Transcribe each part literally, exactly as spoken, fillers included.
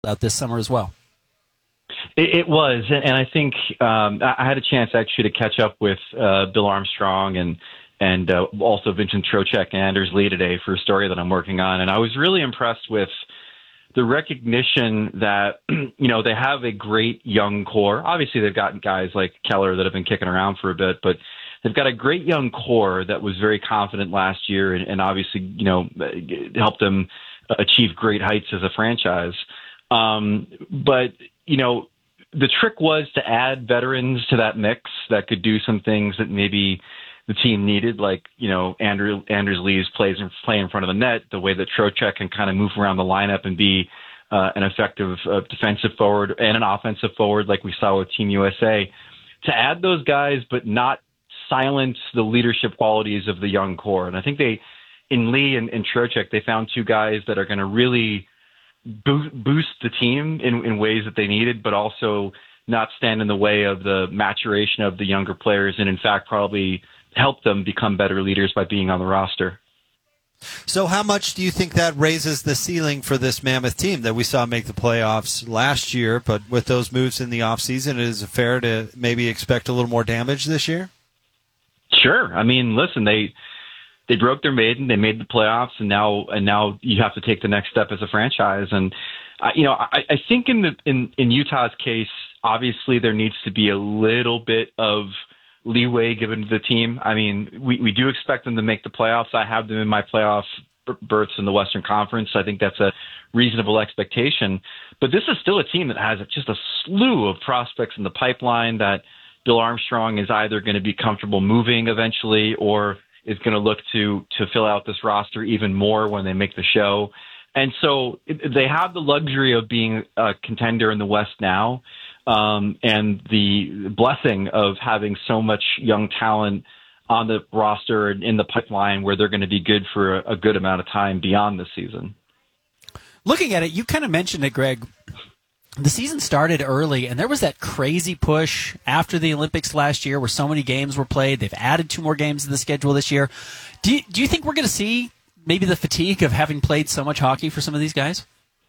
out this summer as well. It, it was, and I think um, I had a chance actually to catch up with uh, Bill Armstrong and and uh, also Vincent Trocheck and Anders Lee today for a story that I'm working on, and I was really impressed with the recognition that, you know, they have a great young core. Obviously, they've got guys like Keller that have been kicking around for a bit, but they've got a great young core that was very confident last year and, and obviously, you know, helped them achieve great heights as a franchise. Um, but, you know, the trick was to add veterans to that mix that could do some things that maybe the team needed, like, you know, Andrew Anders Lee's plays and play in front of the net, the way that Trocheck can kind of move around the lineup and be uh, an effective uh, defensive forward and an offensive forward, like we saw with Team U S A. To add those guys, but not silence the leadership qualities of the young core. And I think they, in Lee and, and Trocheck, they found two guys that are going to really boost, boost the team in, in ways that they needed, but also not stand in the way of the maturation of the younger players, and in fact probably help them become better leaders by being on the roster. So how much do you think that raises the ceiling for this Mammoth team that we saw make the playoffs last year, but with those moves in the offseason, is it fair to maybe expect a little more damage this year? Sure. I mean, listen, they they broke their maiden, they made the playoffs, and now and now you have to take the next step as a franchise. And uh, you know, I, I think in the in, in Utah's case, obviously there needs to be a little bit of leeway given to the team. I mean, we, we do expect them to make the playoffs. I have them in my playoff berths in the Western Conference. I think that's a reasonable expectation. But this is still a team that has just a slew of prospects in the pipeline that Bill Armstrong is either going to be comfortable moving eventually or is going to look to to fill out this roster even more when they make the show. And so they have the luxury of being a contender in the West now. Um, and the blessing of having so much young talent on the roster and in the pipeline where they're going to be good for a, a good amount of time beyond this season. Looking at it, you kind of mentioned it, Greg. The season started early, and there was that crazy push after the Olympics last year where so many games were played. They've added two more games to the schedule this year. Do you, do you think we're going to see maybe the fatigue of having played so much hockey for some of these guys?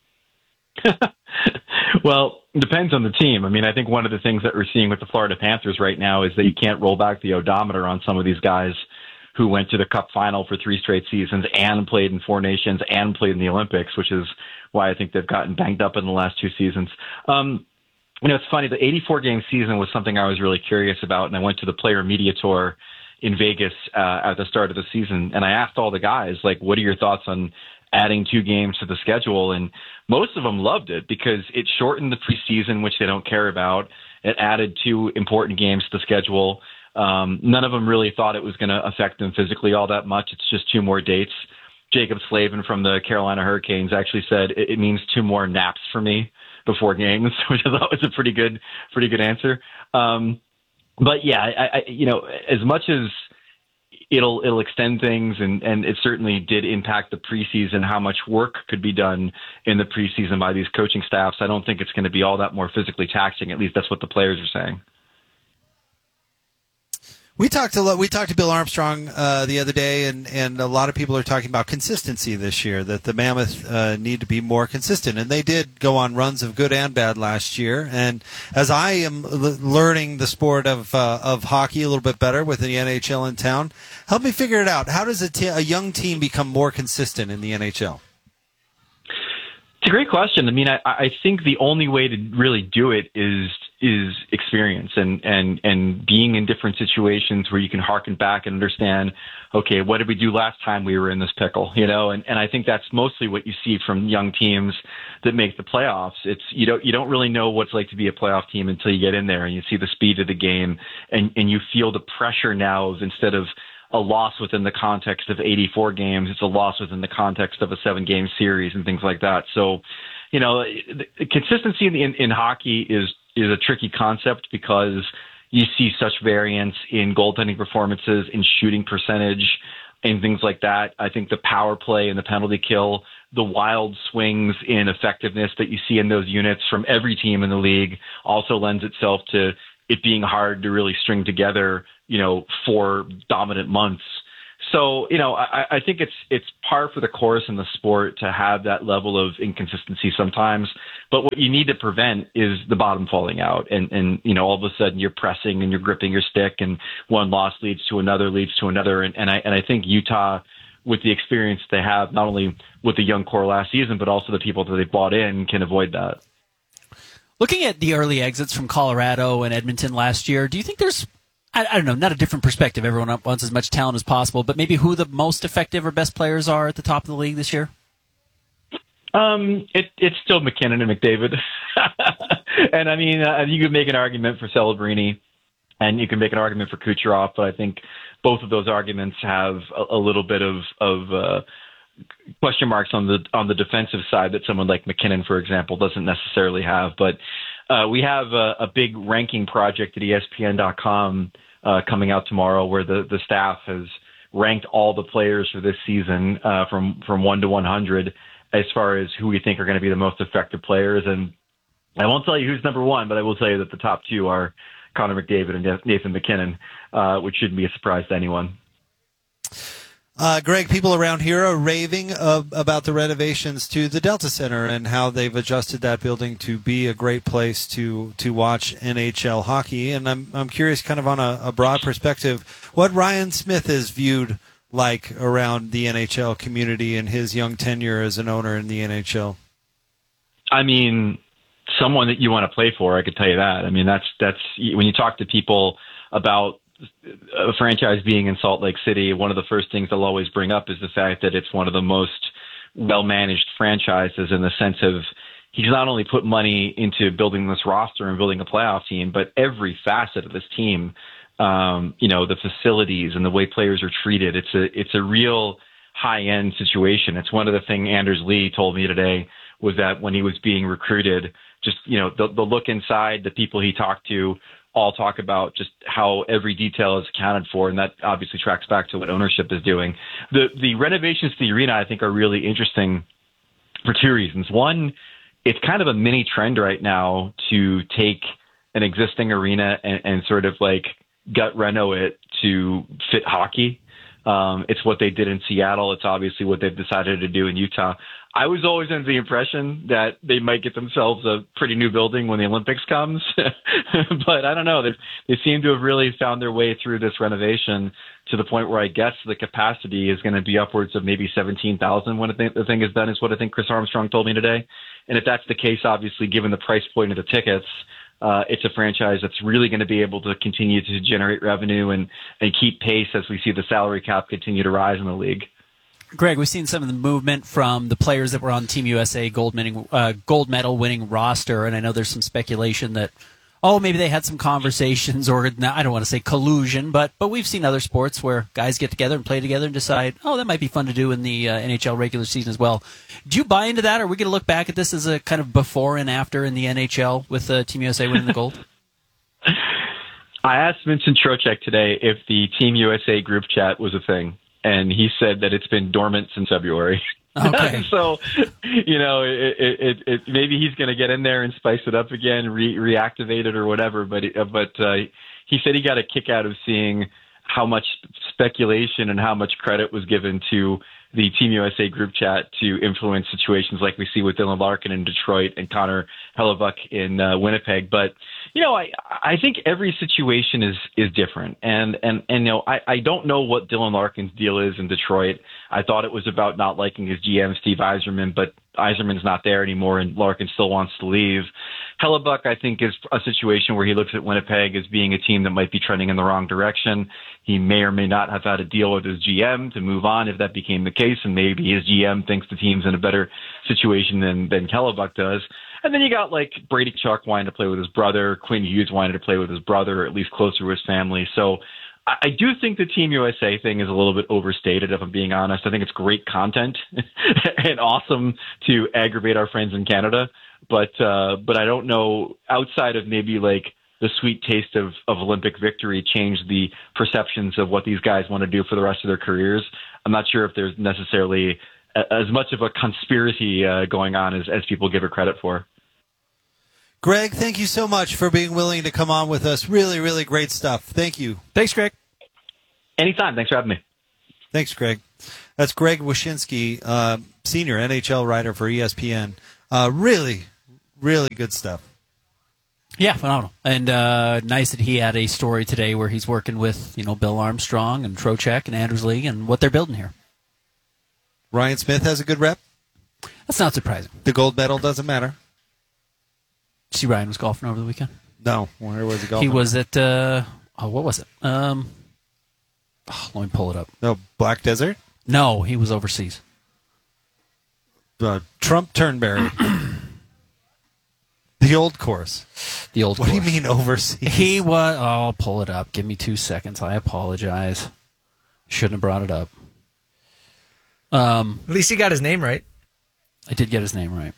Well, it depends on the team. I mean, I think one of the things that we're seeing with the Florida Panthers right now is that you can't roll back the odometer on some of these guys who went to the Cup final for three straight seasons and played in four nations and played in the Olympics, which is why I think they've gotten banged up in the last two seasons. Um, you know, it's funny, the eighty-four game season was something I was really curious about, and I went to the player media tour in Vegas uh, at the start of the season, and I asked all the guys, like, what are your thoughts on adding two games to the schedule? And most of them loved it because it shortened the preseason, which they don't care about. It added two important games to the schedule. Um, none of them really thought it was going to affect them physically all that much. It's just two more dates. Jacob Slavin from the Carolina Hurricanes actually said it, it means two more naps for me before games, which I thought was a pretty good, pretty good answer. Um, but yeah, I, I, you know, as much as it'll it'll extend things, and, and it certainly did impact the preseason, how much work could be done in the preseason by these coaching staffs. I don't think it's going to be all that more physically taxing. At least that's what the players are saying. We talked a lot. We talked to Bill Armstrong uh, the other day, and, and a lot of people are talking about consistency this year. That the Mammoth uh, need to be more consistent, and they did go on runs of good and bad last year. And as I am l- learning the sport of uh, of hockey a little bit better with the N H L in town, help me figure it out. How does a, t- a young team become more consistent in the N H L? It's a great question. I mean, I, I think the only way to really do it is is experience and, and, and being in different situations where you can harken back and understand, okay, what did we do last time we were in this pickle, you know? And, and I think that's mostly what you see from young teams that make the playoffs. It's, you don't, you don't really know what it's like to be a playoff team until you get in there and you see the speed of the game and, and you feel the pressure now of, instead of a loss within the context of eighty-four games, it's a loss within the context of a seven game series and things like that. So, you know, the consistency in, in, in hockey is, is a tricky concept because you see such variance in goaltending performances, in shooting percentage, and things like that. I think the power play and the penalty kill, the wild swings in effectiveness that you see in those units from every team in the league also lends itself to it being hard to really string together, you know, four dominant months. So, you know, I, I think it's it's par for the course in the sport to have that level of inconsistency sometimes. But what you need to prevent is the bottom falling out. And, and you know, all of a sudden you're pressing and you're gripping your stick, and one loss leads to another, leads to another. And, and I and I think Utah, with the experience they have, not only with the young core last season, but also the people that they brought in, can avoid that. Looking at the early exits from Colorado and Edmonton last year, do you think there's, I, I don't know, not a different perspective, everyone wants as much talent as possible, but maybe who the most effective or best players are at the top of the league this year? Um, it, it's still McKinnon and McDavid. And I mean, uh, you could make an argument for Celebrini, and you can make an argument for Kucherov, but I think both of those arguments have a, a little bit of, of uh, question marks on the on the defensive side that someone like McKinnon, for example, doesn't necessarily have. But uh, we have a, a big ranking project at E S P N dot com uh, coming out tomorrow, where the, the staff has ranked all the players for this season uh, from from one to one hundred as far as who we think are going to be the most effective players. And I won't tell you who's number one, but I will tell you that the top two are Connor McDavid and Nathan McKinnon, uh, which shouldn't be a surprise to anyone. Uh, Greg, people around here are raving uh, about the renovations to the Delta Center and how they've adjusted that building to be a great place to to watch N H L hockey. And I'm I'm curious, kind of on a, a broad perspective, what Ryan Smith is viewed like around the N H L community and his young tenure as an owner in the N H L. I mean, someone that you want to play for, I could tell you that. I mean, that's that's when you talk to people about a franchise being in Salt Lake City, one of the first things they'll always bring up is the fact that it's one of the most well-managed franchises, in the sense of he's not only put money into building this roster and building a playoff team, but every facet of this team, um, you know, the facilities and the way players are treated. It's a it's a real high-end situation. It's one of the things Anders Lee told me today, was that when he was being recruited, just, you know, the, the look inside, the people he talked to, all talk about just how every detail is accounted for, and that obviously tracks back to what ownership is doing. The the renovations to the arena, I think, are really interesting for two reasons. One, it's kind of a mini trend right now to take an existing arena and, and sort of like gut reno it to fit hockey. Um, it's what they did in Seattle. It's obviously what they've decided to do in Utah. I was always under the impression that they might get themselves a pretty new building when the Olympics comes. But I don't know. They they seem to have really found their way through this renovation to the point where I guess the capacity is going to be upwards of maybe seventeen thousand when the thing is done, is what I think Chris Armstrong told me today. And if that's the case, obviously, given the price point of the tickets, uh, it's a franchise that's really going to be able to continue to generate revenue and, and keep pace as we see the salary cap continue to rise in the league. Greg, we've seen some of the movement from the players that were on Team U S A gold, winning, uh, gold medal winning roster, and I know there's some speculation that, oh, maybe they had some conversations, or I don't want to say collusion, but but we've seen other sports where guys get together and play together and decide, oh, that might be fun to do in the uh, N H L regular season as well. Do you buy into that? Are we going to look back at this as a kind of before and after in the N H L with uh, Team U S A winning the gold? I asked Vincent Trocheck today if the Team U S A group chat was a thing, and he said that it's been dormant since February. Okay. So, you know, it, it, it, maybe he's going to get in there and spice it up again, re- reactivate it or whatever. But but uh, he said he got a kick out of seeing how much speculation and how much credit was given to the Team U S A group chat to influence situations like we see with Dylan Larkin in Detroit and Connor Hellebuck in uh, Winnipeg. But, you know, I I think every situation is is different. And, and, and you know, I, I don't know what Dylan Larkin's deal is in Detroit. I thought it was about not liking his G M, Steve Yzerman, but Yzerman's not there anymore and Larkin still wants to leave. Hellebuck, I think, is a situation where he looks at Winnipeg as being a team that might be trending in the wrong direction. He may or may not have had a deal with his G M to move on if that became the case, and maybe his G M thinks the team's in a better situation than, than Hellebuck does. And then you got, like, Brady Tkachuk wanting to play with his brother, Quinn Hughes wanting to play with his brother, or at least closer to his family. So I, I do think the Team U S A thing is a little bit overstated, if I'm being honest. I think it's great content and awesome to aggravate our friends in Canada. But uh, but I don't know, outside of maybe like the sweet taste of, of Olympic victory change the perceptions of what these guys want to do for the rest of their careers. I'm not sure if there's necessarily a, as much of a conspiracy uh, going on as, as people give it credit for. Greg, thank you so much for being willing to come on with us. Really, really great stuff. Thank you. Thanks, Greg. Anytime. Thanks for having me. Thanks, Greg. That's Greg Wyshynski, uh, senior N H L writer for E S P N. Uh, really, really good stuff. Yeah, phenomenal. And uh, nice that he had a story today where he's working with, you know, Bill Armstrong and Trocheck and Anders Lee and what they're building here. Ryan Smith has a good rep. That's not surprising. The gold medal doesn't matter. See, Ryan was golfing over the weekend. No, where was he golfing? He was at, uh, oh, what was it? Um, oh, let me pull it up. No, Black Desert? No, he was overseas. Uh, Trump Turnberry. The old course. The old what course. What do you mean overseas? He was, oh, I'll pull it up. Give me two seconds. I apologize. Shouldn't have brought it up. Um, At least he got his name right. I did get his name right.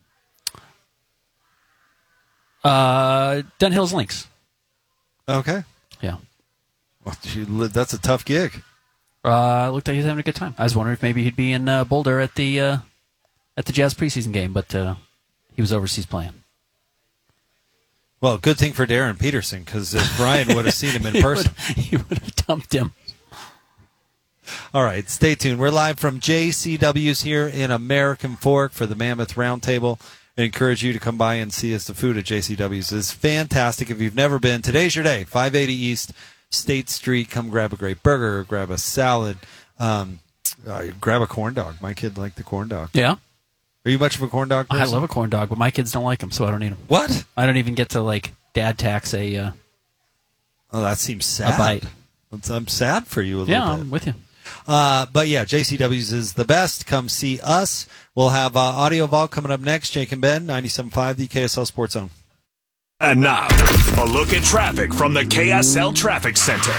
Uh, Dunhill's Links. Okay. Yeah. Well, that's a tough gig. Uh, looked like he was having a good time. I was wondering if maybe he'd be in uh, Boulder at the uh, at the Jazz preseason game, but uh, he was overseas playing. Well, good thing for Darren Peterson, because if Brian would have seen him in he person, would, he would have dumped him. All right, stay tuned. We're live from J C W's here in American Fork for the Mammoth Roundtable. I encourage you to come by and see us. The food at J C W's is fantastic. If you've never been, today's your day. five eighty East State Street. Come grab a great burger, grab a salad, um, uh, grab a corn dog. My kid liked the corn dog. Yeah. Are you much of a corn dog person? I love a corn dog, but my kids don't like them, so I don't eat them. What? I don't even get to, like, dad tax a uh, Oh, that seems sad. a bite. It's, I'm sad for you a little Yeah, bit. I'm with you. Uh, but yeah, J C W's is the best. Come see us. We'll have uh, Audio Vault coming up next. Jake and Ben, ninety-seven point five, the K S L Sports Zone. And now, a look at traffic from the K S L Traffic Center.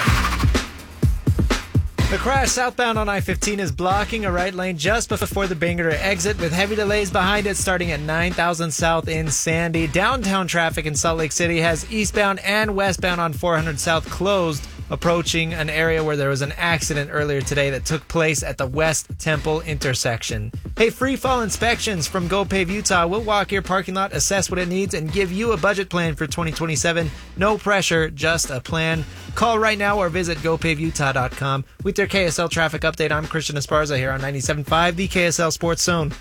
The crash southbound on I fifteen is blocking a right lane just before the Bangor exit, with heavy delays behind it starting at nine thousand South in Sandy. Downtown traffic in Salt Lake City has eastbound and westbound on four hundred South closed, approaching an area where there was an accident earlier today that took place at the West Temple intersection. Hey, free fall inspections from GoPave Utah. We'll walk your parking lot, assess what it needs, and give you a budget plan for twenty twenty-seven. No pressure, just a plan. Call right now or visit go pave utah dot com. With your K S L traffic update, I'm Christian Esparza here on ninety-seven point five, the K S L Sports Zone.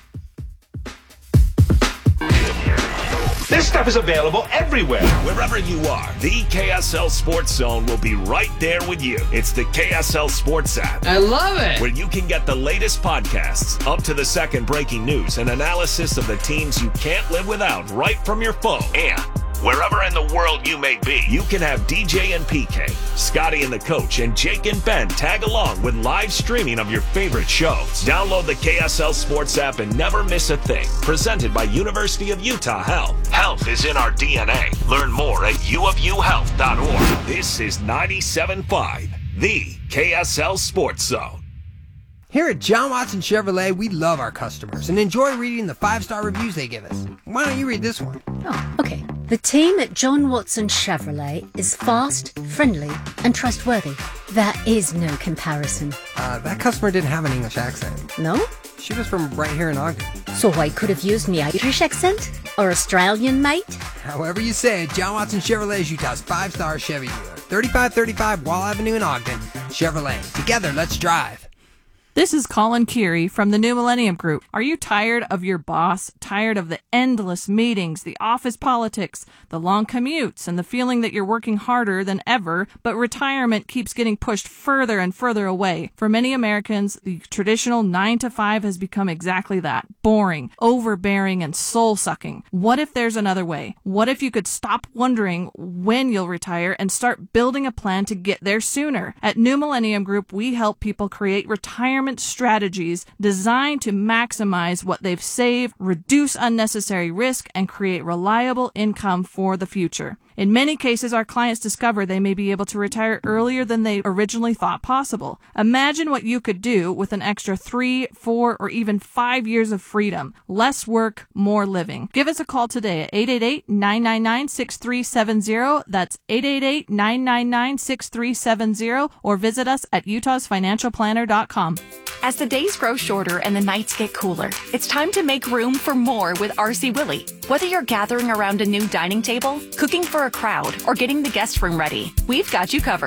This stuff is available everywhere. Wherever you are, the K S L Sports Zone will be right there with you. It's the K S L Sports app. I love it. Where you can get the latest podcasts, up to the second breaking news, and analysis of the teams you can't live without right from your phone. And wherever in the world you may be, you can have D J and P K, Scotty and the Coach, and Jake and Ben tag along with live streaming of your favorite shows. Download the K S L Sports app and never miss a thing. Presented by University of Utah Health. Health is in our D N A. Learn more at u of u health dot org. This is ninety-seven point five, the K S L Sports Zone. Here at John Watson Chevrolet, we love our customers and enjoy reading the five-star reviews they give us. Why don't you read this one? Oh, okay. The team at John Watson Chevrolet is fast, friendly, and trustworthy. There is no comparison. Uh, that customer didn't have an English accent. No? She was from right here in Ogden. So I could have used my Irish accent? Or Australian, mate? However you say it, John Watson Chevrolet is Utah's five-star Chevy dealer. thirty-five thirty-five Wall Avenue in Ogden. Chevrolet. Together, let's drive. This is Colin Keary from the New Millennium Group. Are you tired of your boss? Tired of the endless meetings, the office politics, the long commutes, and the feeling that you're working harder than ever, but retirement keeps getting pushed further and further away? For many Americans, the traditional nine to five has become exactly that. Boring, overbearing, and soul-sucking. What if there's another way? What if you could stop wondering when you'll retire and start building a plan to get there sooner? At New Millennium Group, we help people create retirement strategies designed to maximize what they've saved, reduce unnecessary risk, and create reliable income for the future. In many cases, our clients discover they may be able to retire earlier than they originally thought possible. Imagine what you could do with an extra three, four, or even five years of freedom. Less work, more living. Give us a call today at eight eight eight, nine nine nine, six three seven zero. That's eight eight eight, nine nine nine, six three seven zero, or visit us at utahs financial planner dot com. As the days grow shorter and the nights get cooler, it's time to make room for more with R C Willey. Whether you're gathering around a new dining table, cooking for a crowd, or getting the guest room ready, we've got you covered.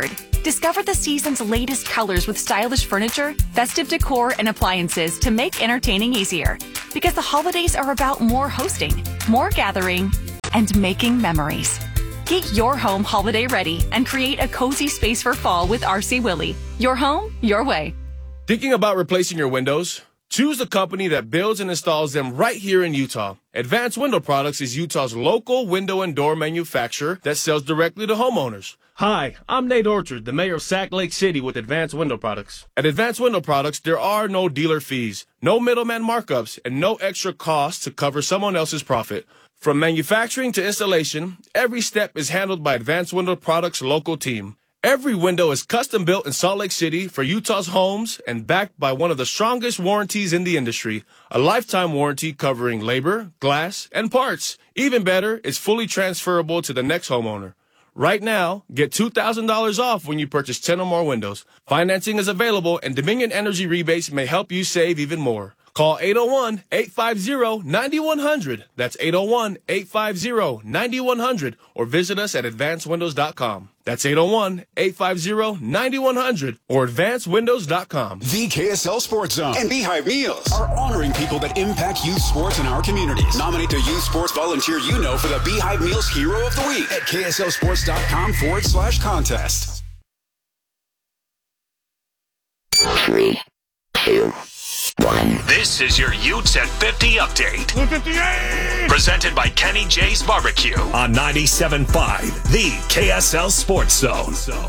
Discover the season's latest colors with stylish furniture, festive decor, and appliances to make entertaining easier. Because the holidays are about more hosting, more gathering, and making memories. Get your home holiday ready and create a cozy space for fall with R C Willey. Your home, your way. Thinking about replacing your windows? Choose the company that builds and installs them right here in Utah. Advanced Window Products is Utah's local window and door manufacturer that sells directly to homeowners. Hi, I'm Nate Orchard, the mayor of Sac Lake City with Advanced Window Products. At Advanced Window Products, there are no dealer fees, no middleman markups, and no extra costs to cover someone else's profit. From manufacturing to installation, every step is handled by Advanced Window Products' local team. Every window is custom built in Salt Lake City for Utah's homes and backed by one of the strongest warranties in the industry, a lifetime warranty covering labor, glass, and parts. Even better, it's fully transferable to the next homeowner. Right now, get two thousand dollars off when you purchase ten or more windows. Financing is available, and Dominion Energy rebates may help you save even more. Call eight oh one, eight five zero, nine one zero zero. That's eight oh one, eight five zero, nine one zero zero. Or visit us at advanced windows dot com. That's eight oh one, eight five zero, nine one zero zero or advanced windows dot com. The K S L Sports Zone and Beehive Meals are honoring people that impact youth sports in our communities. Nominate the youth sports volunteer you know for the Beehive Meals Hero of the Week at K S L sports dot com forward slash contest. Three, two, one. This is your Utes at fifty update. fifty-eight! Presented by Kenny J's Barbecue on ninety-seven point five, the K S L Sports Zone.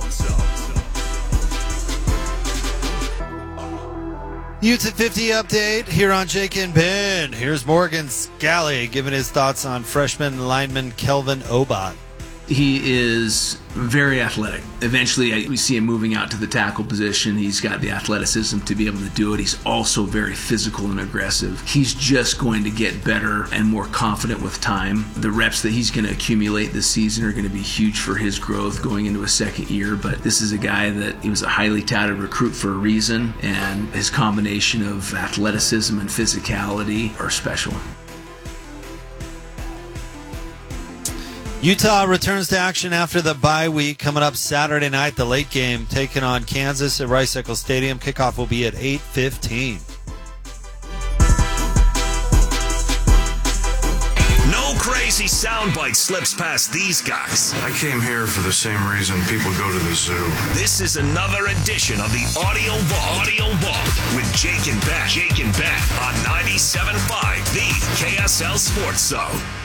Utes at fifty update here on Jake and Ben. Here's Morgan Scally giving his thoughts on freshman lineman Kelvin Obot. He is very athletic. Eventually, we see him moving out to the tackle position. He's got the athleticism to be able to do it. He's also very physical and aggressive. He's just going to get better and more confident with time. The reps that he's going to accumulate this season are going to be huge for his growth going into a second year. But this is a guy that he was a highly touted recruit for a reason, and his combination of athleticism and physicality are special. Utah returns to action after the bye week. Coming up Saturday night, the late game taking on Kansas at Rice Eccles Stadium. Kickoff will be at eight fifteen. No crazy soundbite slips past these guys. I came here for the same reason people go to the zoo. This is another edition of the Audio Vault. Audio Vault with Jake and Ben. Jake and Ben on ninety-seven point five, the K S L Sports Zone.